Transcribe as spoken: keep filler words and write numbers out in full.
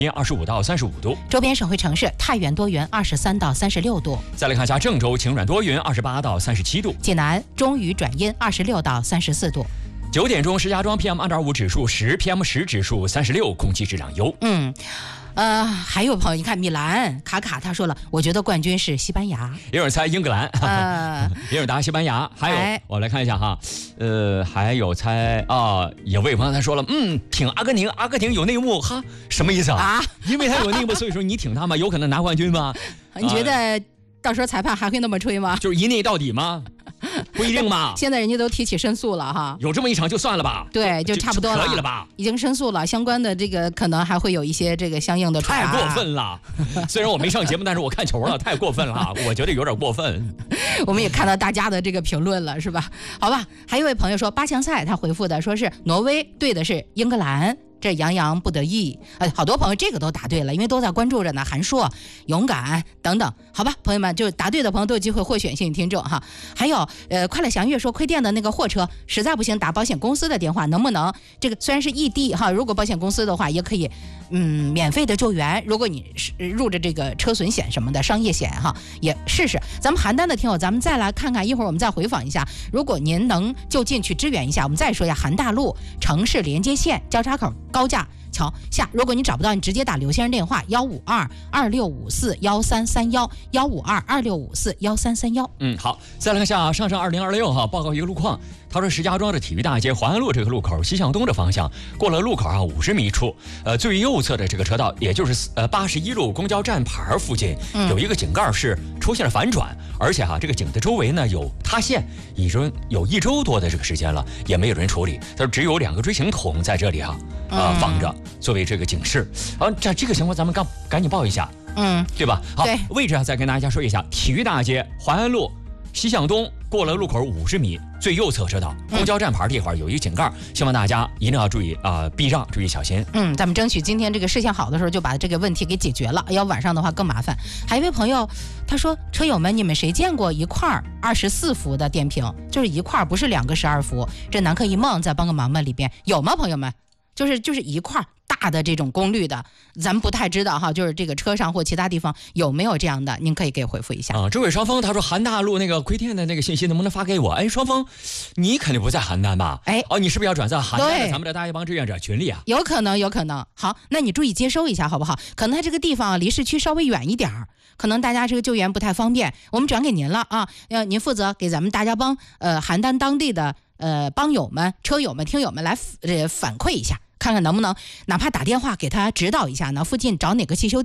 二十五到三十五度， 周边省会城市太原多云二十三到三十六度。 再来看一下郑州晴软多云二十八到三十七度， 济南中雨转阴二十六到三十四度。 九点钟石家庄 P M 二点五 指数十 P M 十 指数三十六，空气质量优。 嗯。呃，还有朋友，你看米兰卡卡他说了，我觉得冠军是西班牙， 也有人猜英格兰，呃，也有人答西班牙，还有、哎、我来看一下哈，呃，还有猜啊，有位朋友他说了，嗯，挺阿根廷，阿根廷有内幕哈，什么意思啊？啊，因为他有内幕，所以说你挺他吗？有可能拿冠军吗？ 你觉得、呃、到时候裁判还会那么吹吗？ 就是一内到底吗？不一定吧。 现在人家都提起申诉了哈， 有这么一场就算了吧。 对，就差不多了， 可以了吧？ 已经申诉了，相关的这个可能还会有一些这个相应的处罚。 太过分了！虽然我没上节目，但是我看球了，太过分了，我觉得有点过分。 我们也看到大家的这个评论了，是吧？好吧，还有一位朋友说八强赛，他回复的说是挪威对的是英格兰。这洋洋不得意，哎，好多朋友这个都答对了，因为都在关注着呢。韩硕、勇敢等等，好吧，朋友们，就答对的朋友都有机会获选幸运听众哈。还有，呃，快乐祥月说亏电的那个货车实在不行打保险公司的电话，能不能这个虽然是异地哈，如果保险公司的话也可以，嗯，免费的救援。如果你是入着这个车损险什么的商业险哈，也试试。咱们邯郸的听友，咱们再来看看，一会儿我们再回访一下。如果您能就近去支援一下，我们再说一下韩大路城市连接线交叉口高架桥下，如果你找不到，你直接打刘先生电话幺五二二六五四幺三三幺幺五二二六五四幺三三幺。 嗯，好，再来看下上上二零二六哈，报告一个路况。他说石家庄的体育大街环安路这个路口西向东的方向，过了路口啊五十米处，呃最右侧的这个车道，也就是呃八十一路公交站牌附近，有一个井盖是出现了反转，嗯、而且哈、啊、这个井的周围呢有塌陷，已经有一周多的这个时间了，也没有人处理。他说只有两个锥形筒在这里哈啊、呃、放着，作为这个警示。啊，这这个情况咱们刚赶紧报一下，嗯，对吧？好，位置啊再跟大家说一下，体育大街环安路西向东。过了路口五十米，最右侧车道，公交站牌这块有一个井盖，希望大家一定要注意啊、呃，避让，注意小心。 嗯，咱们争取今天这个视线好的时候就把这个问题给解决了，要晚上的话更麻烦。还有一位朋友，他说：“车友们，你们谁见过一块二十四伏的电瓶？就是一块，不是两个十二伏。这南柯一梦再帮个忙吧，里边有吗？朋友们，就是就是一块。”大的这种功率的，咱们不太知道哈，就是这个车上或其他地方有没有这样的，您可以给回复一下啊。这位双峰他说韩大路那个亏电的那个信息能不能发给我？哎，双峰，你肯定不在邯郸吧？哎，哦，你是不是要转在邯郸的咱们的大一帮志愿者群里啊？ 有可能，有可能。好，那你注意接收一下好不好？可能他这个地方离市区稍微远一点儿，可能大家这个救援不太方便，我们转给您了啊。要您负责给咱们大家帮呃邯郸当地的呃帮友们、车友们、听友们来呃反馈一下。看看能不能哪怕打电话给他指导一下呢？附近找哪个汽修店？